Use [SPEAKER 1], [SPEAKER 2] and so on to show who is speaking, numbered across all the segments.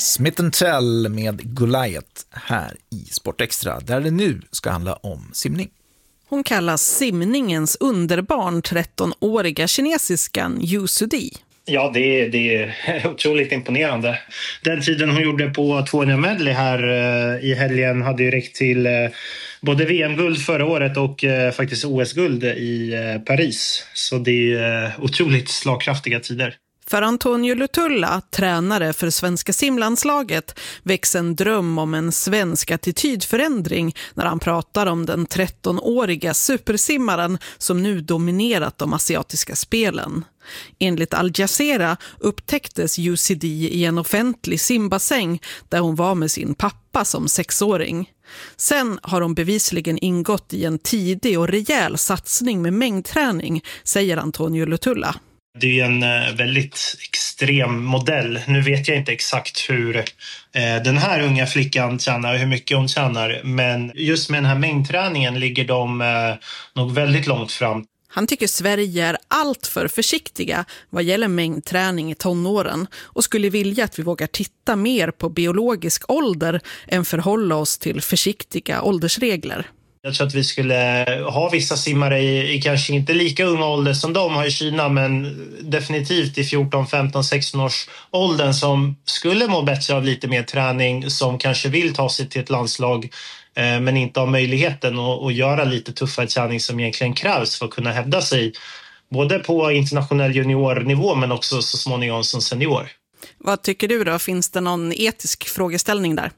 [SPEAKER 1] Smith & Tell med Goliath här i Sportextra, där det nu ska handla om simning.
[SPEAKER 2] Hon kallas simningens underbarn, 13-åriga kinesiskan Yu Sudi.
[SPEAKER 3] Ja, det är otroligt imponerande. Den tiden hon gjorde på 200 medley här i helgen hade ju räckt till både VM-guld förra året och faktiskt OS-guld i Paris. Så det är otroligt slagkraftiga tider.
[SPEAKER 2] För Antonio Lutulla, tränare för svenska simlandslaget, väcks en dröm om en svensk attitydförändring när han pratar om den 13-åriga supersimmaren som nu dominerat de asiatiska spelen. Enligt Al Jazeera upptäcktes UCD i en offentlig simbassäng där hon var med sin pappa som 6-åring. Sen har hon bevisligen ingått i en tidig och rejäl satsning med mängdträning, säger Antonio Lutulla.
[SPEAKER 3] Det är en väldigt extrem modell. Nu vet jag inte exakt hur den här unga flickan tjänar och hur mycket hon tjänar. Men just med den här mängdträningen ligger de nog väldigt långt fram.
[SPEAKER 2] Han tycker Sverige är allt för försiktiga vad gäller mängdträning i tonåren och skulle vilja att vi vågar titta mer på biologisk ålder än förhålla oss till försiktiga åldersregler.
[SPEAKER 3] Jag tror att vi skulle ha vissa simmare i kanske inte lika unga ålder som de har i Kina, men definitivt i 14, 15, 16 års åldern som skulle må bättre av lite mer träning, som kanske vill ta sig till ett landslag men inte har möjligheten att göra lite tuffare träning som egentligen krävs för att kunna hävda sig både på internationell juniornivå men också så småningom som senior.
[SPEAKER 2] Vad tycker du då? Finns det någon etisk frågeställning där?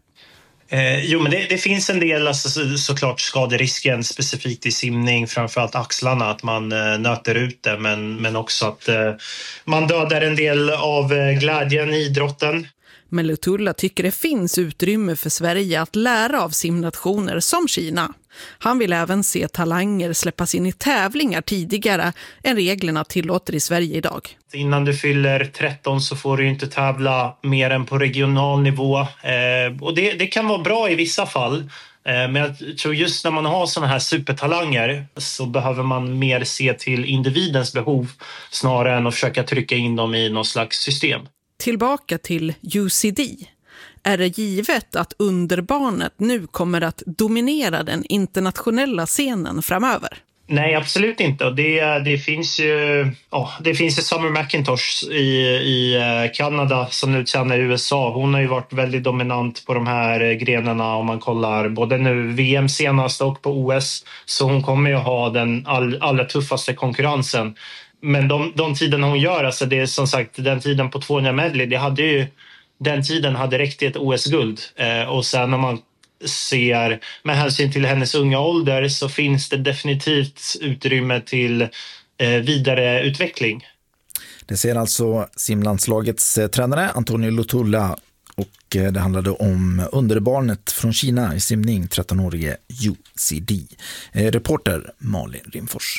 [SPEAKER 3] Jo, men det finns en del, alltså, såklart skaderisken specifikt i simning, framförallt axlarna, att man nöter ut det, men också att man dödar en del av glädjen i idrotten.
[SPEAKER 2] Men Lutulla tycker det finns utrymme för Sverige att lära av simnationer som Kina. Han vill även se talanger släppas in i tävlingar tidigare än reglerna tillåter i Sverige idag.
[SPEAKER 3] Innan du fyller 13 så får du inte tävla mer än på regional nivå. Och det kan vara bra i vissa fall. Men jag tror just när man har såna här supertalanger så behöver man mer se till individens behov snarare än att försöka trycka in dem i någon slags system.
[SPEAKER 2] Tillbaka till UCD. Är det givet att underbarnet nu kommer att dominera den internationella scenen framöver?
[SPEAKER 3] Nej, absolut inte. Och det finns ju Summer McIntosh i Kanada som nu tjänar i USA. Hon har ju varit väldigt dominant på de här grenarna om man kollar både nu VM senast och på OS. Så hon kommer ju ha den allra tuffaste konkurrensen. Men de tiderna hon gör, alltså det är som sagt den tiden på 200 medley, den tiden hade räckt till ett OS-guld. Och sen när man ser med hänsyn till hennes unga ålder så finns det definitivt utrymme till vidare utveckling.
[SPEAKER 1] Det ser alltså simlandslagets tränare Antonio Lutulla, och det handlade om underbarnet från Kina i simning, 13-årige UCD. Reporter Malin Rimfors.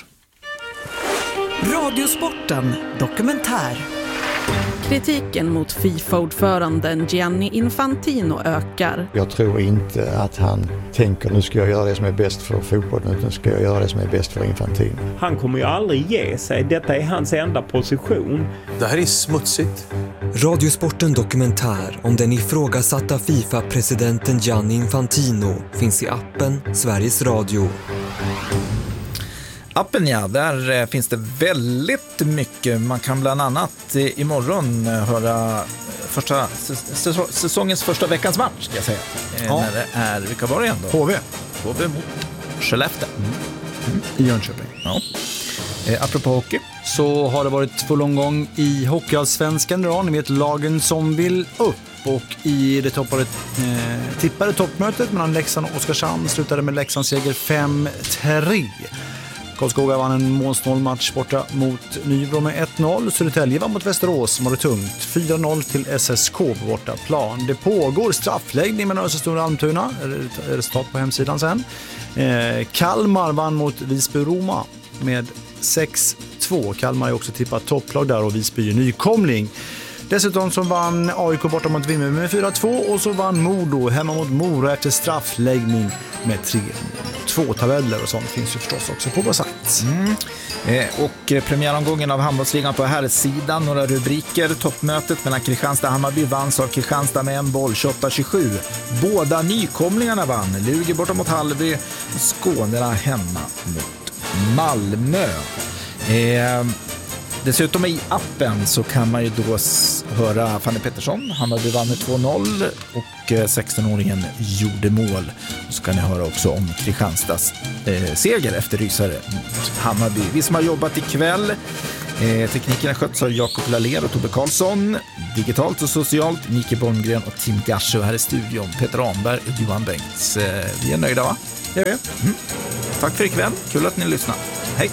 [SPEAKER 4] Radiosporten dokumentär.
[SPEAKER 2] Kritiken mot FIFA-ordföranden Gianni Infantino ökar.
[SPEAKER 5] Jag tror inte att han tänker nu ska jag göra det som är bäst för fotbollen, utan ska jag göra det som är bäst för Infantino.
[SPEAKER 6] Han kommer ju aldrig ge sig. Detta är hans enda position.
[SPEAKER 7] Det här är smutsigt.
[SPEAKER 4] Radiosporten dokumentär om den ifrågasatta FIFA-presidenten Gianni Infantino finns i appen Sveriges Radio.
[SPEAKER 1] Appen, ja, där finns det väldigt mycket. Man kan bland annat imorgon höra säsongens första veckans match, ska jag säga. Ja. När det är, vilka var det igen då? HV mot Skellefteå.
[SPEAKER 8] I Jönköping.
[SPEAKER 1] Ja. Apropå hockey.
[SPEAKER 8] Så har det varit full omgång i Hockeyallsvenskan idag. Ni vet lagen som vill upp. Och i det tippade toppmötet mellan Leksand och Oskarshamn slutade med Leksands seger 5-3. Karlskoga vann en målsnål-match borta mot Nybro med 1-0. Södertälje vann mot Västerås som har det tungt. 4-0 till SSK på borta plan. Det pågår straffläggning med Östersund och Almtuna. Resultat på hemsidan sen. Kalmar vann mot Visby-Roma med 6-2. Kalmar är också tippat topplag där och Visby är nykomling. Dessutom så vann AIK borta mot Vimmerby med 4-2 och så vann Modo hemma mot Mora efter straffläggning med 3-0. 2-tabeller och sånt finns ju förstås också på vår sajt.
[SPEAKER 1] Och premiäromgången av handbollsligan på herrsidan, några rubriker. Toppmötet mellan Kristianstad och Hammarby vanns av Kristianstad med en boll, 28-27. Båda nykomlingarna vann. Lugi borta mot Hallby, Skånerna hemma mot Malmö. Dessutom i appen så kan man ju då höra Fanny Pettersson. Hammarby vann med 2-0 och 16-åringen gjorde mål. Och så kan ni höra också om Kristianstads seger efter rysare mot Hammarby. Vi som har jobbat ikväll, tekniken har skötts av Jakob Laller och Tobbe Karlsson. Digitalt och socialt, Mikael Bolmgren och Tim Garsche. Här i studion, Peter Anberg och Johan Bengts. Vi är nöjda, va?
[SPEAKER 8] Ja.
[SPEAKER 1] Tack för ikväll, kul att ni lyssnar. Hej!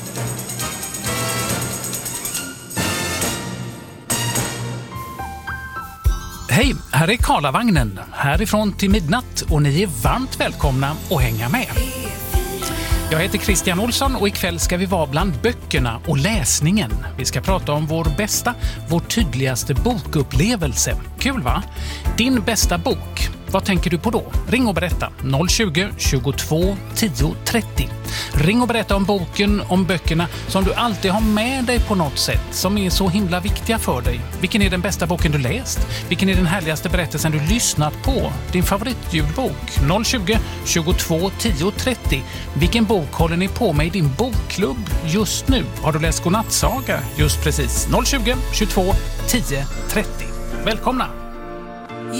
[SPEAKER 7] Hej, här är Karlavagnen, härifrån till midnatt och ni är varmt välkomna att hänga med. Jag heter Christian Olsson och ikväll ska vi vara bland böckerna och läsningen. Vi ska prata om vår bästa, vår tydligaste bokupplevelse. Kul, va? Din bästa bok. Vad tänker du på då? Ring och berätta. 020 22 10 30. Ring och berätta om boken, om böckerna som du alltid har med dig på något sätt, som är så himla viktiga för dig. Vilken är den bästa boken du läst? Vilken är den härligaste berättelsen du lyssnat på? Din favoritljudbok? 020 22 10 30. Vilken bok håller ni på med i din bokklubb just nu? Har du läst godnattsaga just precis? 020 22 10 30. Välkomna!